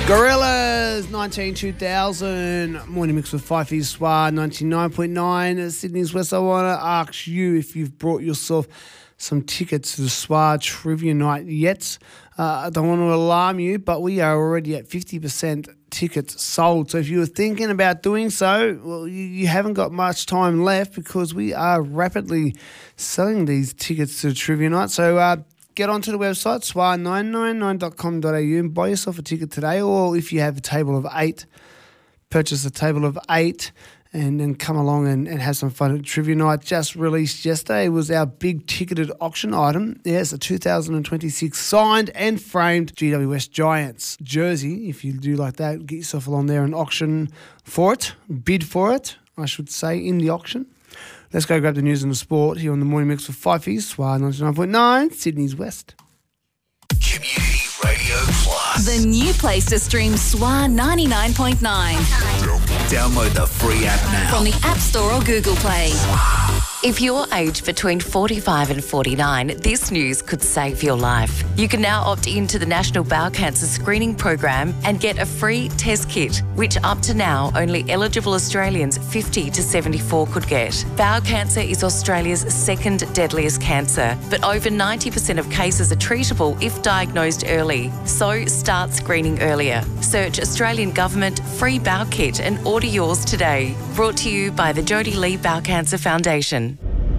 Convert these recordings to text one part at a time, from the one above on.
Gorillas, 19-2000. Morning mix with Fifey Swar, 99.9. Sydney's West. I want to ask you if you've brought yourself some tickets to the Swar Trivia Night yet. I don't want to alarm you, but we are already at 50% tickets sold. So if you were thinking about doing so, well, you haven't got much time left because we are rapidly selling these tickets to the Trivia Night. So get onto the website, swar999.com.au, and buy yourself a ticket today. Or if you have a table of 8, purchase a table of 8 and then come along and have some fun at Trivia Night. Just released yesterday was our big ticketed auction item. Yes, a 2026 signed and framed GWS Giants jersey. If you do like that, get yourself along there and auction for it, bid for it, I should say, in the auction. Let's go grab the news and the sport here on the Morning Mix with Fifey, Swar 99.9, Sydney's West. Community Radio Plus. The new place to stream Swar 99.9. Download the free app now. From the App Store or Google Play. If you're aged between 45 and 49, this news could save your life. You can now opt into the National Bowel Cancer Screening Program and get a free test kit, which up to now only eligible Australians 50 to 74 could get. Bowel cancer is Australia's second deadliest cancer, but over 90% of cases are treatable if diagnosed early. So start screening earlier. Search Australian Government Free Bowel Kit and order yours today. Brought to you by the Jodie Lee Bowel Cancer Foundation.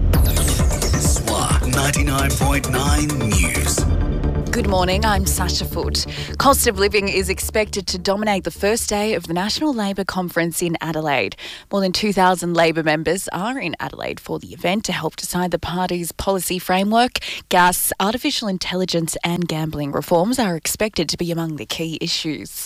Swar 99.9 News. Good morning, I'm Sasha Foote. Cost of living is expected to dominate the first day of the National Labor Conference in Adelaide. More than 2,000 Labor members are in Adelaide for the event to help decide the party's policy framework. Gas, artificial intelligence and gambling reforms are expected to be among the key issues.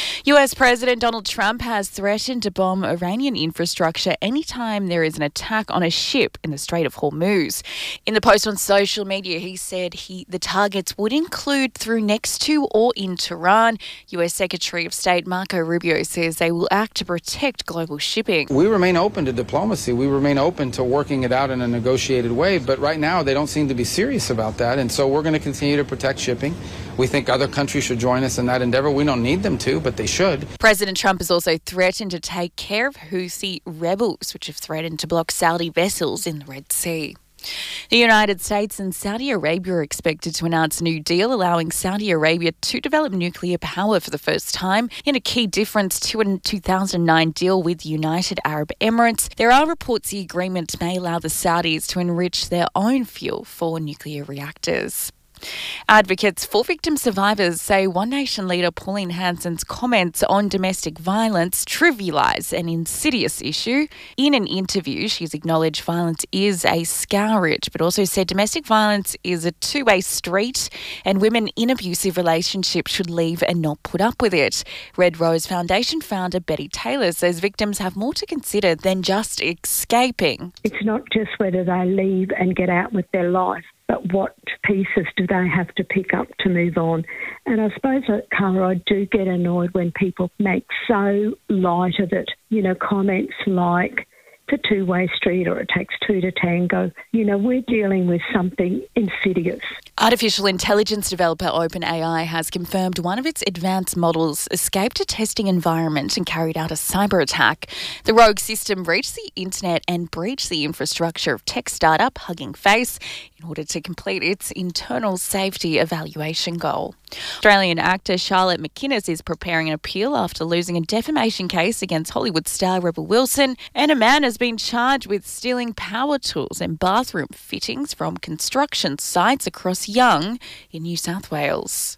US President Donald Trump has threatened to bomb Iranian infrastructure anytime there is an attack on a ship in the Strait of Hormuz. In the post on social media, he said the targets would include through, next to or in Tehran. US Secretary of State Marco Rubio says they will act to protect global shipping. We remain open to diplomacy. We remain open to working it out in a negotiated way. But right now, they don't seem to be serious about that. And so we're going to continue to protect shipping. We think other countries should join us in that endeavor. We don't need them to, but they should. President Trump has also threatened to take care of Houthi rebels, which have threatened to block Saudi vessels in the Red Sea. The United States and Saudi Arabia are expected to announce a new deal allowing Saudi Arabia to develop nuclear power for the first time. In a key difference to a 2009 deal with United Arab Emirates, there are reports the agreement may allow the Saudis to enrich their own fuel for nuclear reactors. Advocates for victim survivors say One Nation leader Pauline Hanson's comments on domestic violence trivialise an insidious issue. In an interview, she's acknowledged violence is a scourge, but also said domestic violence is a two-way street and women in abusive relationships should leave and not put up with it. Red Rose Foundation founder Betty Taylor says victims have more to consider than just escaping. It's not just whether they leave and get out with their life, but what pieces do they have to pick up to move on? And I suppose, Cara, I do get annoyed when people make so light of it. You know, comments like, it's a two-way street or it takes two to tango. You know, we're dealing with something insidious. Artificial intelligence developer OpenAI has confirmed one of its advanced models escaped a testing environment and carried out a cyber attack. The rogue system reached the internet and breached the infrastructure of tech startup Hugging Face in order to complete its internal safety evaluation goal. Australian actor Charlotte McInnes is preparing an appeal after losing a defamation case against Hollywood star Rebel Wilson, and a man has been charged with stealing power tools and bathroom fittings from construction sites across Young in New South Wales.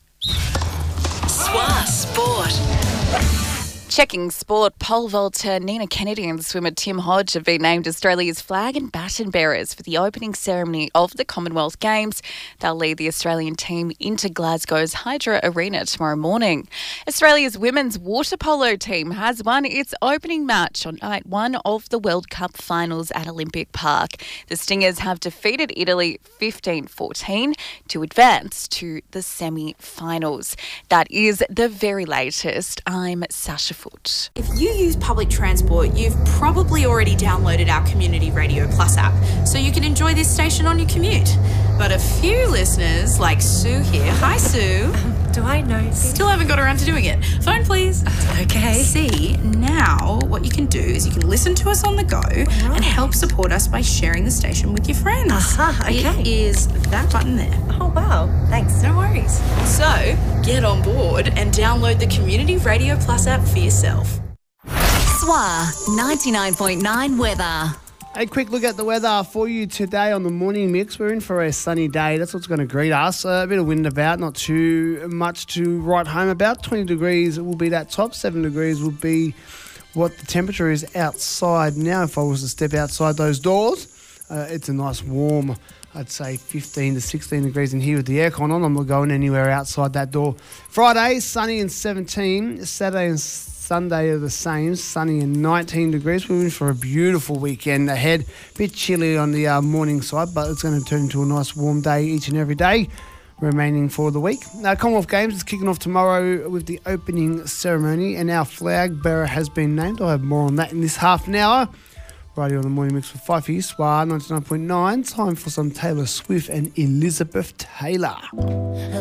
Swar Sport. Checking sport, pole vaulter Nina Kennedy and swimmer Tim Hodge have been named Australia's flag and baton bearers for the opening ceremony of the Commonwealth Games. They'll lead the Australian team into Glasgow's Hydro Arena tomorrow morning. Australia's women's water polo team has won its opening match on night one of the World Cup finals at Olympic Park. The Stingers have defeated Italy 15-14 to advance to the semi-finals. That is the very latest. I'm Sasha Foote. If you use public transport, you've probably already downloaded our Community Radio Plus app, so you can enjoy this station on your commute. But a few listeners, like Sue here, hi Sue, Do I know this? Still haven't got around to doing it. Phone, please. Okay. See, now what you can do is you can listen to us on the go and help support us by sharing the station with your friends. Okay. It is that button there. Oh, wow. Thanks. No worries. So, get on board and download the Community Radio Plus app for yourself. SWA 99.9 weather. A quick look at the weather for you today on the morning mix. We're in for a sunny day. That's what's going to greet us. A bit of wind about, not too much to write home about. 20 degrees will be that top. 7 degrees will be what the temperature is outside now. If I was to step outside those doors, it's a nice warm, I'd say 15 to 16 degrees in here with the aircon on. I'm not going anywhere outside that door. Friday, sunny and 17. Saturday and Sunday are the same, sunny and 19 degrees. We're in for a beautiful weekend ahead. A bit chilly on the morning side, but it's going to turn into a nice warm day each and every day remaining for the week. Now, Commonwealth Games is kicking off tomorrow with the opening ceremony, and our flag bearer has been named. I'll have more on that in this half an hour. Right here on the morning mix for Fife SWA 99.9. Time for some Taylor Swift and Elizabeth Taylor.